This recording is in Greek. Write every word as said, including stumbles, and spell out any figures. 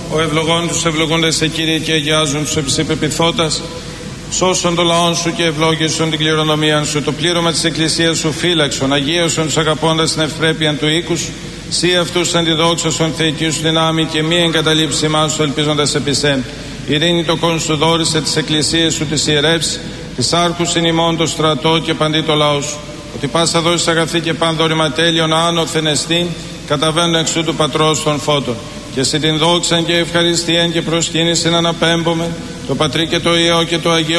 ο ευλογών τους ευλογούνται σε Κύριε και αγιάζουν τους επισυπεπιθώτας. Σώσον το λαόν σου και ευλόγησον την κληρονομία σου. Το πλήρωμα της Εκκλησίας σου φύλαξον, αγίωσον τους αγαπώντας την ευπρέπεια του οίκου σου. Σύ αυτούς αντιδόξασον θεϊκή σου δυνάμει και μη εγκαταλείψει μας σου ελπίζοντας επί σεν. Ειρήνη το κόν σου δόρισε της Εκκλησίας σου της ιερεύς, της άρχους εν ημών το στρατό και παντί το λαό σου. Ότι πάσα δώσεις αγαθή και παν δόρημα τέλειον άνωθεν εστίν, καταβαίνουν εξού του Πατρός των φώτων. Και σε την δόξαν και ευχαριστίαν και προσκύνησιν αναπέμπομε, το Πατρί και το Υιό και το Αγίο